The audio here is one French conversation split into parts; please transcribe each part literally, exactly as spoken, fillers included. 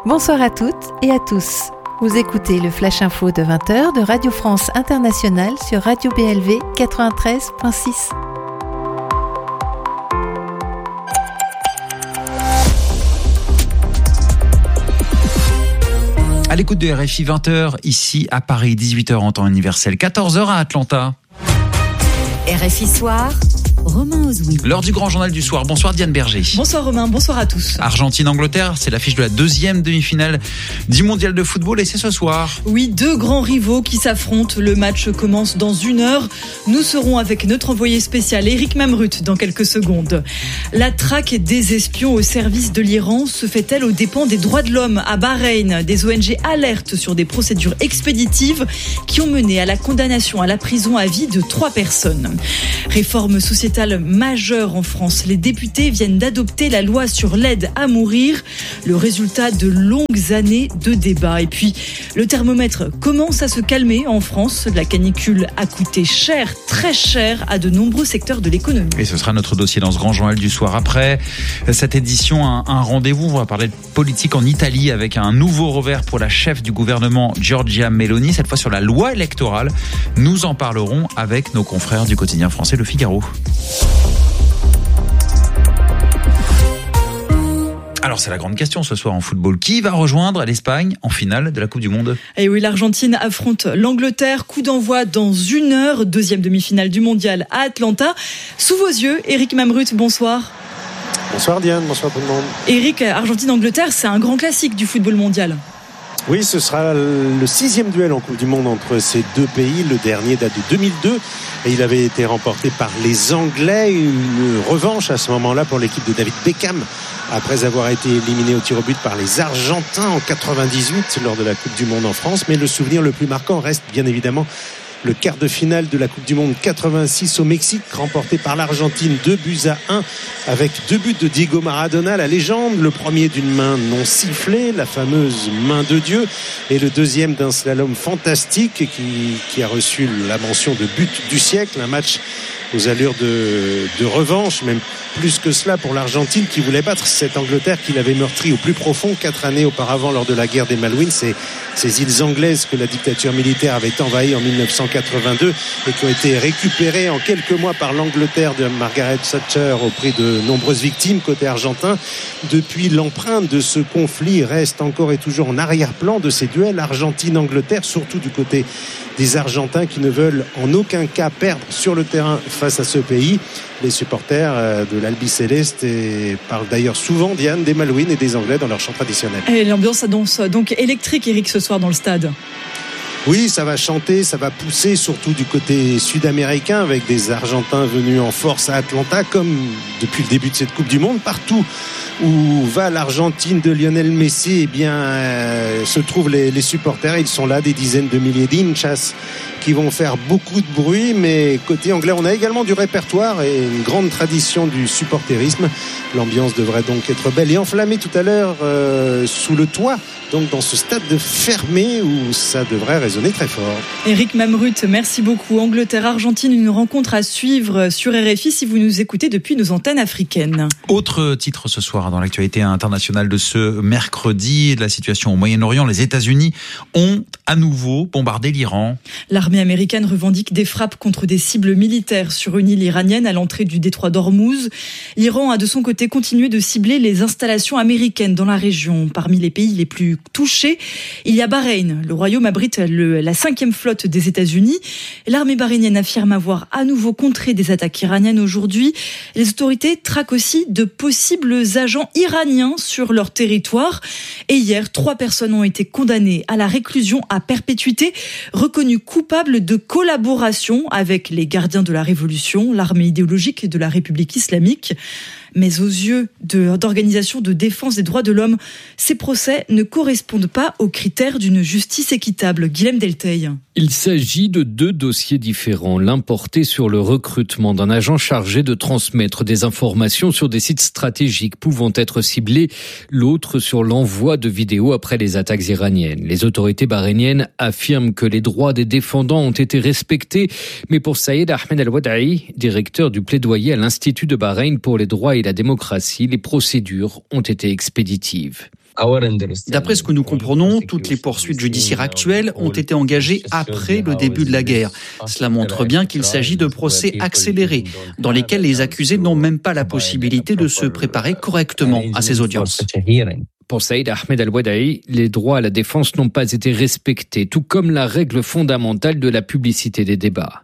Bonsoir à toutes et à tous. Vous écoutez le Flash Info de vingt heures de Radio France Internationale sur Radio B L V quatre-vingt-treize virgule six. À l'écoute de R F I, vingt heures, ici à Paris, dix-huit heures en temps universel, quatorze heures à Atlanta. R F I Soir, Romain Ozoui. L'heure du grand journal du soir. Bonsoir Diane Berger. Bonsoir Romain, bonsoir à tous. Argentine-Angleterre, c'est l'affiche de la deuxième demi-finale du mondial de football et c'est ce soir. Oui, deux grands rivaux qui s'affrontent. Le match commence dans une heure. Nous serons avec notre envoyé spécial Eric Mamrut dans quelques secondes. La traque des espions au service de l'Iran se fait-elle aux dépens des droits de l'homme à Bahreïn? Des O N G alertent sur des procédures expéditives qui ont mené à la condamnation à la prison à vie de trois personnes. Réforme sociétale majeure en France. Les députés viennent d'adopter la loi sur l'aide à mourir, le résultat de longues années de débats. Et puis, le thermomètre commence à se calmer en France. La canicule a coûté cher, très cher, à de nombreux secteurs de l'économie. Et ce sera notre dossier dans ce grand journal du soir. Après cette édition, un, un rendez-vous. On va parler de politique en Italie avec un nouveau revers pour la chef du gouvernement Giorgia Meloni, cette fois sur la loi électorale. Nous en parlerons avec nos confrères du quotidien français Le Figaro. Alors c'est la grande question ce soir en football. Qui va rejoindre l'Espagne en finale de la Coupe du Monde? Et oui, l'Argentine affronte l'Angleterre. Coup d'envoi dans une heure. Deuxième demi-finale du mondial à Atlanta. Sous vos yeux, Eric Mamrut, bonsoir. Bonsoir Diane, bonsoir tout le monde. Eric, Argentine-Angleterre, c'est un grand classique du football mondial. Oui, ce sera le sixième duel en Coupe du Monde entre ces deux pays. Le dernier date de deux mille deux et il avait été remporté par les Anglais. Une revanche à ce moment-là pour l'équipe de David Beckham après avoir été éliminé au tir au but par les Argentins en quatre-vingt-dix-huit lors de la Coupe du Monde en France. Mais le souvenir le plus marquant reste bien évidemment le quart de finale de la Coupe du Monde quatre-vingt-six au Mexique, remporté par l'Argentine deux buts à un avec deux buts de Diego Maradona, la légende. Le premier d'une main non sifflée, la fameuse main de Dieu, et le deuxième d'un slalom fantastique qui, qui a reçu la mention de but du siècle. Un match aux allures de, de revanche, même plus que cela pour l'Argentine qui voulait battre cette Angleterre qui l'avait meurtrie au plus profond quatre années auparavant lors de la guerre des Malouines. Ces, ces îles anglaises que la dictature militaire avait envahies en mille neuf cent quatre-vingt-deux et qui ont été récupérées en quelques mois par l'Angleterre de Margaret Thatcher au prix de nombreuses victimes côté argentin. Depuis, l'empreinte de ce conflit reste encore et toujours en arrière-plan de ces duels Argentine-Angleterre, surtout du côté des Argentins qui ne veulent en aucun cas perdre sur le terrain face à ce pays. Les supporters de l'Albiceleste parlent d'ailleurs souvent, Diane, des Malouines et des Anglais dans leur chant traditionnel. Et l'ambiance annonce donc électrique, Eric, ce soir dans le stade. Oui, ça va chanter, ça va pousser, surtout du côté sud-américain, avec des Argentins venus en force à Atlanta, comme depuis le début de cette Coupe du Monde. Partout où va l'Argentine de Lionel Messi, eh bien, euh, se trouvent les, les supporters. Ils sont là, des dizaines de milliers d'inchas qui vont faire beaucoup de bruit. Mais côté anglais, on a également du répertoire et une grande tradition du supporterisme. L'ambiance devrait donc être belle et enflammée tout à l'heure euh, sous le toit, donc dans ce stade fermé où ça devrait résonner très fort. Eric Mamrut, merci beaucoup. Angleterre-Argentine, une rencontre à suivre sur R F I si vous nous écoutez depuis nos antennes africaines. Autre titre ce soir dans l'actualité internationale de ce mercredi, de la situation au Moyen-Orient. Les États-Unis ont à nouveau bombardé l'Iran. L'armée américaine revendique des frappes contre des cibles militaires sur une île iranienne à l'entrée du détroit d'Ormuz. L'Iran a de son côté continué de cibler les installations américaines dans la région. Parmi les pays les plus touchés, il y a Bahreïn. Le royaume abrite le, la cinquième flotte des États-Unis. L'armée bahreïnienne affirme avoir à nouveau contré des attaques iraniennes aujourd'hui. Les autorités traquent aussi de possibles agents iraniens sur leur territoire. Et hier, trois personnes ont été condamnées à la réclusion à perpétuité, reconnues coupables de collaboration avec les gardiens de la Révolution, l'armée idéologique de la République islamique. Mais aux yeux de, d'organisations de défense des droits de l'homme, ces procès ne correspondent pas aux critères d'une justice équitable. Guilhem Delteil. Il s'agit de deux dossiers différents. L'un porté sur le recrutement d'un agent chargé de transmettre des informations sur des sites stratégiques pouvant être ciblés. L'autre sur l'envoi de vidéos après les attaques iraniennes. Les autorités bahreïniennes affirment que les droits des défendants ont été respectés. Mais pour Saïd Ahmed Al-Wada'i, directeur du plaidoyer à l'Institut de Bahreïn pour les droits et la démocratie, les procédures ont été expéditives. D'après ce que nous comprenons, toutes les poursuites judiciaires actuelles ont été engagées après le début de la guerre. Cela montre bien qu'il s'agit de procès accélérés, dans lesquels les accusés n'ont même pas la possibilité de se préparer correctement à ces audiences. Pour Saïd Ahmed Al-Wadaï, les droits à la défense n'ont pas été respectés, tout comme la règle fondamentale de la publicité des débats.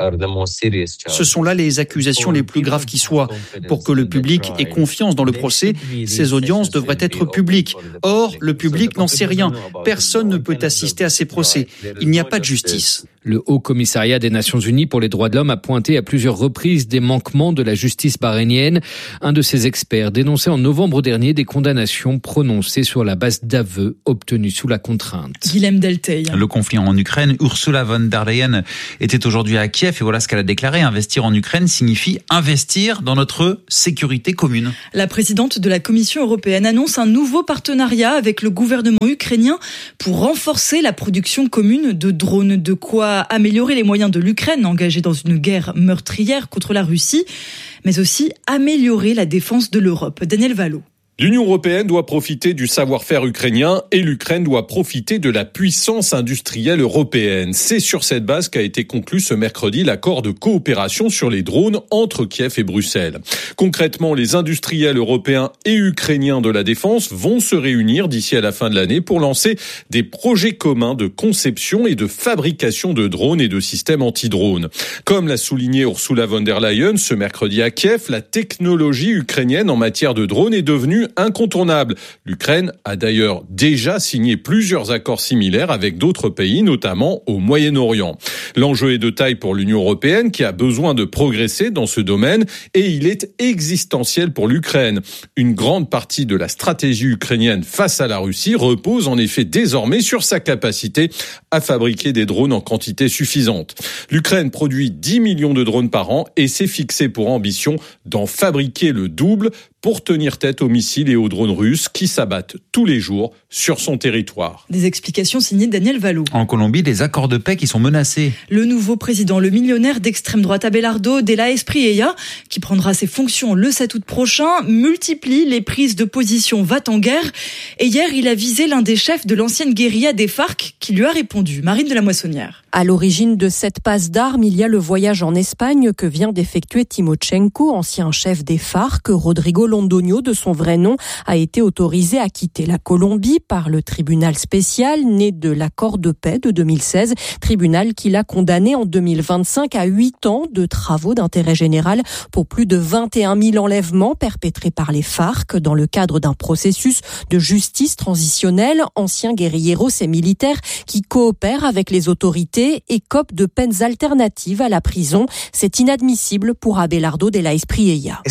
Ce sont là les accusations les plus graves qui soient. Pour que le public ait confiance dans le procès, ces audiences devraient être publiques. Or, le public n'en sait rien. Personne ne peut assister à ces procès. Il n'y a pas de justice. Le Haut Commissariat des Nations Unies pour les droits de l'homme a pointé à plusieurs reprises des manquements de la justice bahreïnienne. Un de ses experts dénonçait en novembre dernier des condamnations prononcées sur la base d'aveux obtenus sous la contrainte. Guilhem Delteil. Le conflit en Ukraine, Ursula von der Leyen était aujourd'hui à Kiev et voilà ce qu'elle a déclaré. Investir en Ukraine signifie investir dans notre sécurité commune. La présidente de la Commission européenne annonce un nouveau partenariat avec le gouvernement ukrainien pour renforcer la production commune de drones. De quoi améliorer les moyens de l'Ukraine engagée dans une guerre meurtrière contre la Russie, mais aussi améliorer la défense de l'Europe. Daniel Vallot. L'Union européenne doit profiter du savoir-faire ukrainien et l'Ukraine doit profiter de la puissance industrielle européenne. C'est sur cette base qu'a été conclu ce mercredi l'accord de coopération sur les drones entre Kiev et Bruxelles. Concrètement, les industriels européens et ukrainiens de la défense vont se réunir d'ici à la fin de l'année pour lancer des projets communs de conception et de fabrication de drones et de systèmes anti-drones. Comme l'a souligné Ursula von der Leyen ce mercredi à Kiev, la technologie ukrainienne en matière de drones est devenue incontournable. L'Ukraine a d'ailleurs déjà signé plusieurs accords similaires avec d'autres pays, notamment au Moyen-Orient. L'enjeu est de taille pour l'Union européenne qui a besoin de progresser dans ce domaine et il est existentiel pour l'Ukraine. Une grande partie de la stratégie ukrainienne face à la Russie repose en effet désormais sur sa capacité à fabriquer des drones en quantité suffisante. L'Ukraine produit dix millions de drones par an et s'est fixé pour ambition d'en fabriquer le double pour tenir tête aux missiles et aux drones russes qui s'abattent tous les jours sur son territoire. Des explications signées Daniel Vallot. En Colombie, des accords de paix qui sont menacés. Le nouveau président, le millionnaire d'extrême droite Abelardo de la Espriella, qui prendra ses fonctions le sept août prochain, multiplie les prises de position va-t-en-guerre. Et hier, il a visé l'un des chefs de l'ancienne guérilla des FARC qui lui a répondu. Marine de la Moissonnière. À l'origine de cette passe d'armes, il y a le voyage en Espagne que vient d'effectuer Timochenko, ancien chef des FARC. Rodrigo Londoño, de son vrai nom, a été autorisé à quitter la Colombie par le tribunal spécial né de l'accord de paix de deux mille seize, tribunal qui l'a condamné en deux mille vingt-cinq à huit ans de travaux d'intérêt général pour plus de vingt et un mille enlèvements perpétrés par les FARC dans le cadre d'un processus de justice transitionnelle. Anciens guérilleros et militaires qui coopèrent avec les autorités et copent de peines alternatives à la prison. C'est inadmissible pour Abelardo de la Espriella.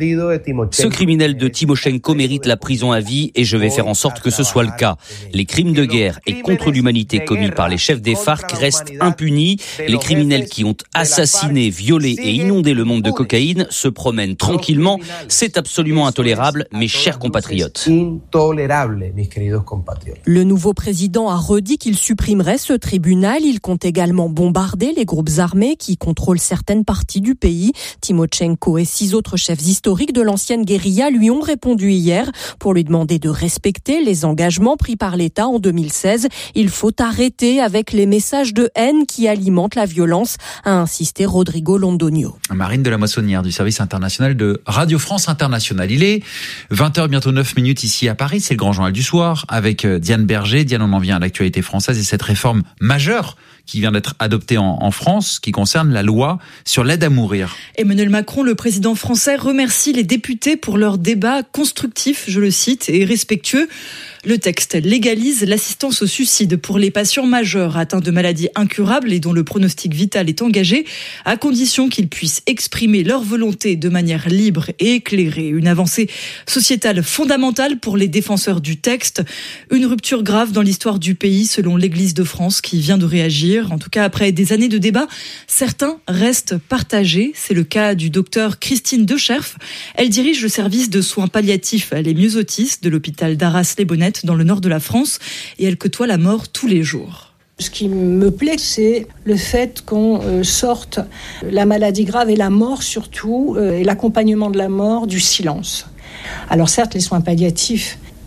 Ce criminel de Timochenko mérite la prison à vie et je vais faire en sorte que ce soit le cas. Les crimes de guerre et contre l'humanité commis par les chefs des FARC restent impunis. Les criminels qui ont assassiné, violé et inondé le monde de cocaïne se promènent tranquillement. C'est absolument intolérable, mes chers compatriotes. Le nouveau président a redit qu'il supprimerait ce tribunal. Il compte également bombarder les groupes armés qui contrôlent certaines parties du pays. Timochenko et six autres chefs historiques de l'ancienne guérilla lui ont répondu hier pour lui demander de respecter les engagements pris par l'État en deux mille seize. Il faut arrêter avec les messages de haine qui alimentent la violence, a insisté Rodrigo Londoño. Marine de la Moissonnière du service international de Radio France Internationale. Il est vingt heures, bientôt neuf minutes ici à Paris. C'est le grand journal du soir avec Diane Berger. Diane, on en vient à l'actualité française et cette réforme majeure qui vient d'être adoptée en, en France, qui concerne la loi sur l'aide à mourir. Emmanuel Macron, le président français, remercie les députés pour leur débat constructif, je le cite, et respectueux. Le texte légalise l'assistance au suicide pour les patients majeurs atteints de maladies incurables et dont le pronostic vital est engagé, à condition qu'ils puissent exprimer leur volonté de manière libre et éclairée. Une avancée sociétale fondamentale pour les défenseurs du texte. Une rupture grave dans l'histoire du pays, selon l'Église de France, qui vient de réagir. En tout cas, après des années de débat, certains restent partagés. C'est le cas du docteur Christine Decherf. Elle dirige le service de soins palliatifs Les Myosotis de l'hôpital d'Arras-les-Bonnettes dans le nord de la France et elle côtoie la mort tous les jours. Ce qui me plaît, c'est le fait qu'on sorte la maladie grave et la mort surtout, et l'accompagnement de la mort du silence. Alors certes, les soins palliatifs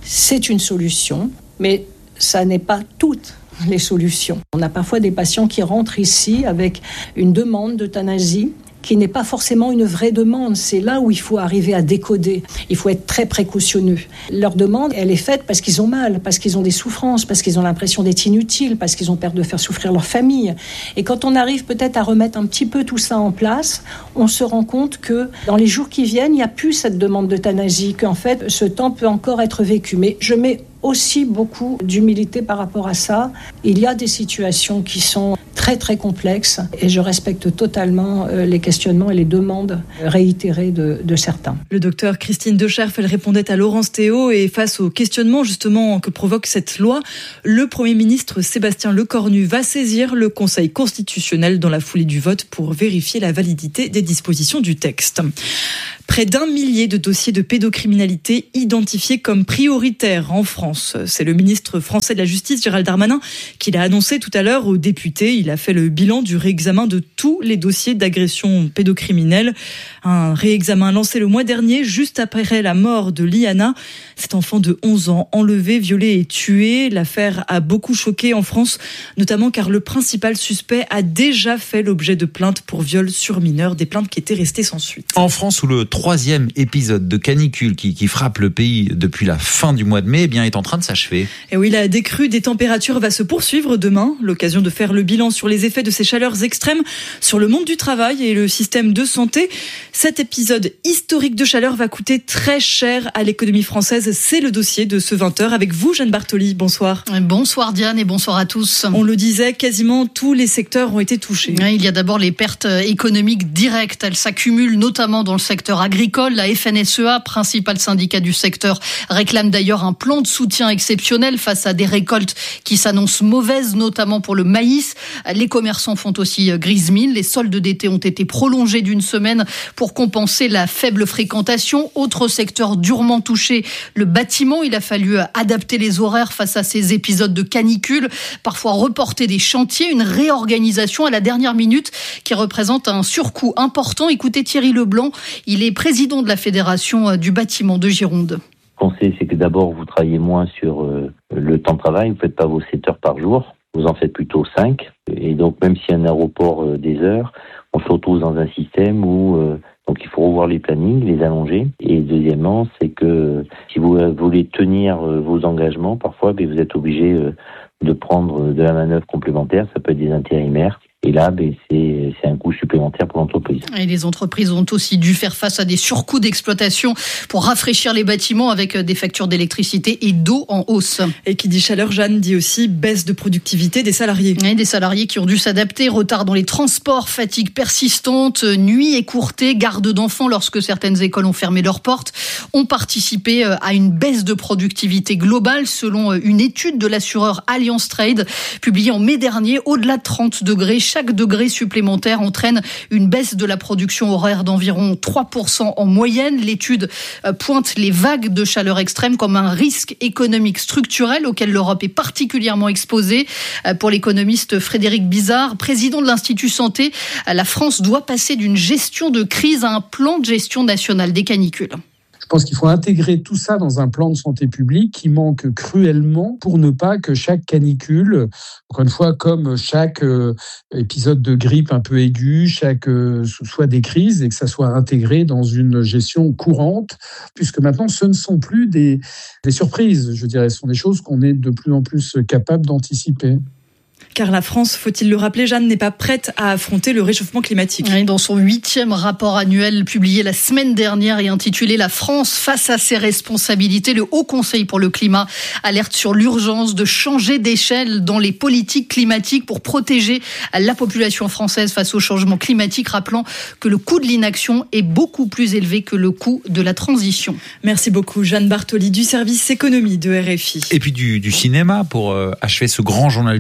c'est une solution, mais ça n'est pas toutes les solutions. On a parfois des patients qui rentrent ici avec une demande d'euthanasie qui n'est pas forcément une vraie demande. C'est là où il faut arriver à décoder. Il faut être très précautionneux. Leur demande, elle est faite parce qu'ils ont mal, parce qu'ils ont des souffrances, parce qu'ils ont l'impression d'être inutiles, parce qu'ils ont peur de faire souffrir leur famille. Et quand on arrive peut-être à remettre un petit peu tout ça en place, on se rend compte que dans les jours qui viennent, il n'y a plus cette demande d'euthanasie, qu'en fait, ce temps peut encore être vécu. Mais je mets aussi beaucoup d'humilité par rapport à ça. Il y a des situations qui sont très très complexes et je respecte totalement les questionnements et les demandes réitérées de, de certains. Le docteur Christine Decherf, elle répondait à Laurence Théo et face aux questionnements justement que provoque cette loi, le Premier ministre Sébastien Lecornu va saisir le Conseil constitutionnel dans la foulée du vote pour vérifier la validité des dispositions du texte. Près d'un millier de dossiers de pédocriminalité identifiés comme prioritaires en France. C'est le ministre français de la Justice, Gérald Darmanin, qui l'a annoncé tout à l'heure aux députés. Il a fait le bilan du réexamen de tous les dossiers d'agression pédocriminelle. Un réexamen lancé le mois dernier, juste après la mort de Liana. Cet enfant de onze ans, enlevé, violé et tué. L'affaire a beaucoup choqué en France, notamment car le principal suspect a déjà fait l'objet de plaintes pour viol sur mineur, des plaintes qui étaient restées sans suite. En France, où le troisième épisode de canicule qui, qui frappe le pays depuis la fin du mois de mai, eh bien, est en train de s'achever. Et oui, la décrue des températures va se poursuivre demain. L'occasion de faire le bilan sur les effets de ces chaleurs extrêmes sur le monde du travail et le système de santé. Cet épisode historique de chaleur va coûter très cher à l'économie française. C'est le dossier de ce vingt heures avec vous, Jeanne Bartoli. Bonsoir. Bonsoir Diane et bonsoir à tous. On le disait, quasiment tous les secteurs ont été touchés. Il y a d'abord les pertes économiques directes. Elles s'accumulent notamment dans le secteur agricole. La F N S E A, principal syndicat du secteur, réclame d'ailleurs un plan de soutien exceptionnel face à des récoltes qui s'annoncent mauvaises, notamment pour le maïs. Les commerçants font aussi grise mine. Les soldes d'été ont été prolongés d'une semaine pour compenser la faible fréquentation. Autre secteur durement touché, le bâtiment. Il a fallu adapter les horaires face à ces épisodes de canicule, parfois reporter des chantiers, une réorganisation à la dernière minute qui représente un surcoût important. Écoutez Thierry Leblanc, il est président de la Fédération du bâtiment de Gironde. Ce qu'on sait, c'est que d'abord, vous travaillez moins sur euh, le temps de travail, vous ne faites pas vos sept heures par jour, vous en faites plutôt cinq. Et donc, même s'il y a un aéroport euh, des heures, on se retrouve dans un système où euh, donc il faut revoir les plannings, les allonger. Et deuxièmement, c'est que si vous voulez tenir euh, vos engagements, parfois, ben, vous êtes obligé euh, de prendre de la manœuvre complémentaire, ça peut être des intérimaires. Et là, ben, c'est, c'est un coût supplémentaire pour l'entreprise. Et les entreprises ont aussi dû faire face à des surcoûts d'exploitation pour rafraîchir les bâtiments avec des factures d'électricité et d'eau en hausse. Et qui dit chaleur, Jeanne, dit aussi baisse de productivité des salariés. Et des salariés qui ont dû s'adapter, retard dans les transports, fatigue persistante, nuits écourtées, garde d'enfants lorsque certaines écoles ont fermé leurs portes, ont participé à une baisse de productivité globale selon une étude de l'assureur Allianz Trade publiée en mai dernier. Au-delà de trente degrés, chaque degré supplémentaire entraîne une baisse de la production horaire d'environ trois pour cent en moyenne. L'étude pointe les vagues de chaleur extrême comme un risque économique structurel auquel l'Europe est particulièrement exposée. Pour l'économiste Frédéric Bizard, président de l'Institut Santé, la France doit passer d'une gestion de crise à un plan de gestion national des canicules. Je pense qu'il faut intégrer tout ça dans un plan de santé publique qui manque cruellement pour ne pas que chaque canicule, encore une fois, comme chaque euh, épisode de grippe un peu aigu, chaque euh, soit des crises et que ça soit intégré dans une gestion courante, puisque maintenant ce ne sont plus des, des surprises, je dirais, ce sont des choses qu'on est de plus en plus capable d'anticiper. Car la France, faut-il le rappeler, Jeanne, n'est pas prête à affronter le réchauffement climatique. Oui, dans son huitième rapport annuel publié la semaine dernière et intitulé « La France face à ses responsabilités », le Haut Conseil pour le climat alerte sur l'urgence de changer d'échelle dans les politiques climatiques pour protéger la population française face au changement climatique, rappelant que le coût de l'inaction est beaucoup plus élevé que le coût de la transition. Merci beaucoup, Jeanne Bartoli du service économie de R F I. Et puis du, du cinéma pour euh, achever ce grand journal du soir.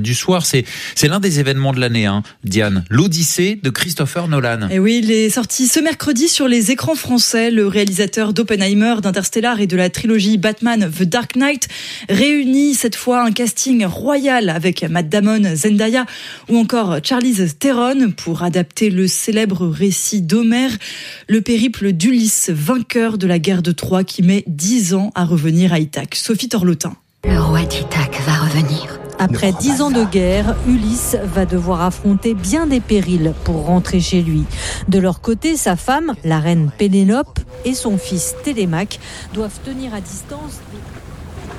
c'est, c'est l'un des événements de l'année, hein, Diane. L'Odyssée de Christopher Nolan. Et oui, il est sorti ce mercredi sur les écrans français. Le réalisateur d'Oppenheimer, d'Interstellar et de la trilogie Batman The Dark Knight réunit cette fois un casting royal avec Matt Damon, Zendaya ou encore Charlize Theron pour adapter le célèbre récit d'Homère, le périple d'Ulysse, vainqueur de la guerre de Troie qui met dix ans à revenir à Ithaque. Sophie Torlotin. Le roi d'Ithaque va revenir. Après dix ans de guerre, Ulysse va devoir affronter bien des périls pour rentrer chez lui. De leur côté, sa femme, la reine Pénélope, et son fils Télémaque doivent tenir à distance des...